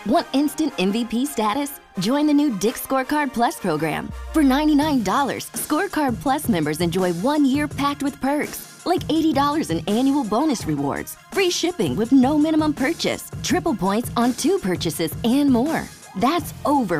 Want instant MVP status? Join the new Dick's Scorecard Plus program. For $99, Scorecard Plus members enjoy 1 year packed with perks, like $80 in annual bonus rewards, free shipping with no minimum purchase, triple points on 2 purchases, and more. That's over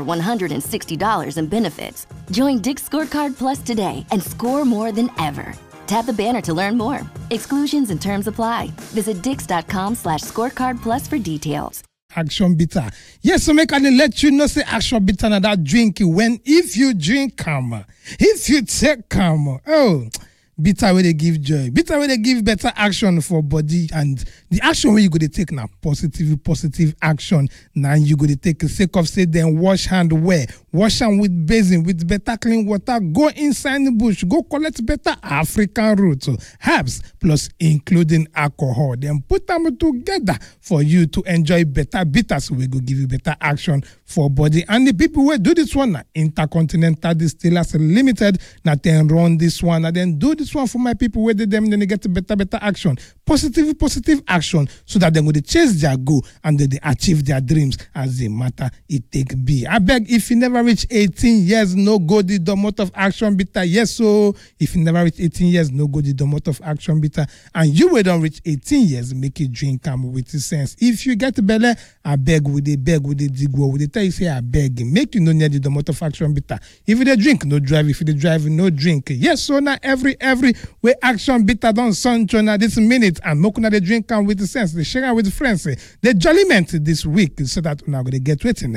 $160 in benefits. Join Dick's Scorecard Plus today and score more than ever. Tap the banner to learn more. Exclusions and terms apply. Visit dix.com/scorecard plus for details. Action bitter. Yes, so make I let you know say action bitter na that drink when if you drink calm, if you take calm, oh, bitter where they give joy, bitter where they give better action for body, and the action where you go to take now positive action. Now you go to take a sake of say then wash hand wear, wash hand with basin with better clean water, go inside the bush, go collect better African roots, herbs plus including alcohol. Then put them together for you to enjoy better bitters. We go give you better action for body. And the people who do this one, Intercontinental Distillers Limited, now then run this one, and then do this one for my people where then they get better action, positive action, so that they go to chase their goal and they achieve their dreams as the matter it take be. I beg, if you never reach 18 years, no go the domot of action bitter. Yes, so if you never reach 18 years, no go the domot of action bitter. And you will don't reach 18 years, make it drink come with sense. If you get belly, I beg with the digwo, with the tell you say I beg, make you no near the domot of action bitter. If you drink, no drive. If you drive, no drink. Yes, so now every way action bitter don't sunshine at this minute, and mokuna the drink come with sense. They share with friends. The jolliment this week so that now going to get waiting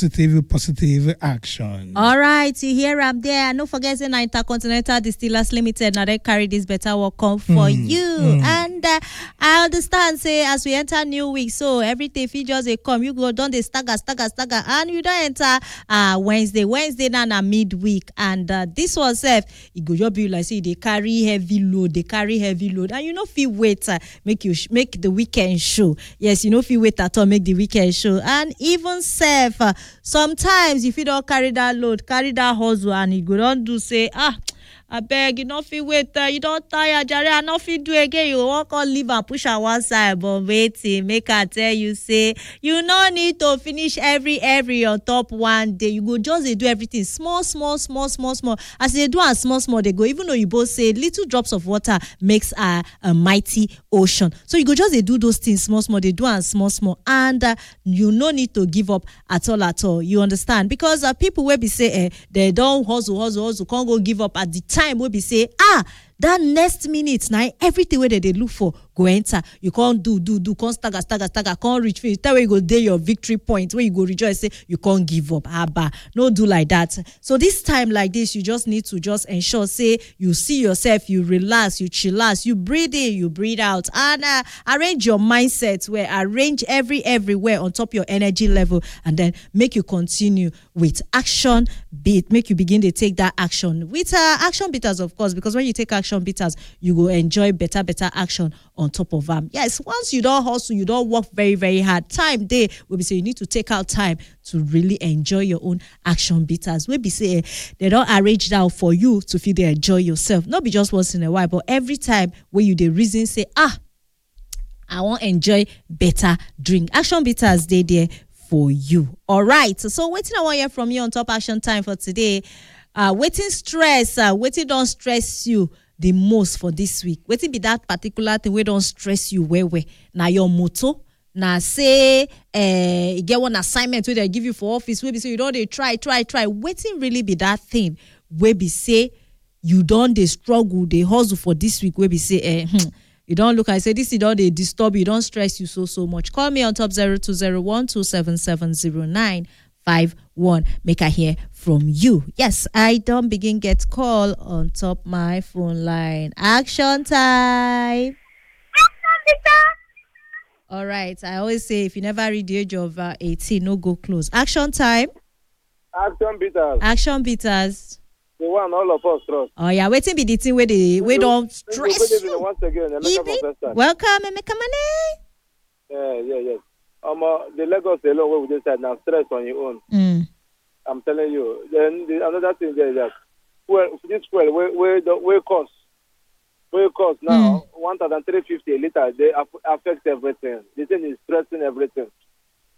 positive action. All right, you hear up there. And don't forget the Intercontinental Distillers Limited. Now they carry this better work come for you. And I understand, say, as we enter new week, so everything features they come, you go down the stagger, and you don't enter Wednesday now midweek. And this was it go just be like say they carry heavy load, and you know if you wait make the weekend show. Yes, you know if you wait at all make the weekend show. And even self sometimes if you don't carry that load, carry that hustle, and you go don't do say I beg you not feel wait, you don't tire, Jerry, I not feel do again. You walk on leave and push on one side, but waiting, make I tell you, say you no need to finish every on top one day. You go just do everything small. As they do and small, they go. Even though you both say little drops of water makes a mighty ocean. So you go just do those things small. They do and small, and you no need to give up at all. You understand? Because people will be say they don't hustle, can't go give up at the time will be say that next minute now everything where they look for go enter. You can't do can't stagger, can't reach finish. That way you go there your victory point where you go rejoice, say you can't give up. No do like that. So this time like this, you just need to just ensure say you see yourself, you relax, you chill out, you breathe in, you breathe out, and arrange your mindset where arrange everywhere on top your energy level, and then make you continue with action beat, make you begin to take that action with action bitters, of course, because when you take action bitters, you will enjoy better action on top of them. Yes, once you don't hustle, you don't work very hard, time day will be say you need to take out time to really enjoy your own action bitters. We be say they don't arrange that for you to feel they enjoy yourself, not be just once in a while, but every time where you the reason say I want enjoy better drink. Action bitters they there for you. All right, so waiting I want to hear from you on top action time for today. Waiting stress, waiting don't stress you the most for this week. Waiting be that particular thing we don't stress you where now your motto. Now say you get one assignment where they give you for office where be say you don't they try. Waiting really be that thing where be say you don't they struggle, they hustle for this week where be say you don't look, I say this, you don't they disturb you, don't stress you so much. Call me on top 0201-277-0951. Make I hear from you. Yes, I don't begin get call on top my phone line. Action time. All right, I always say if you never reach the age of 18, no go close. Action time. Action bitters. The one all of us trust. Oh yeah, waiting be the thing where they we don't stress you. Once again, Welcome, Emeka Mane. Yeah. The Lagos alone where we just said now stress on your own. I'm telling you. Then another thing there is that this fuel where cost now 1,350 a liter. They affect everything. This thing is stressing everything.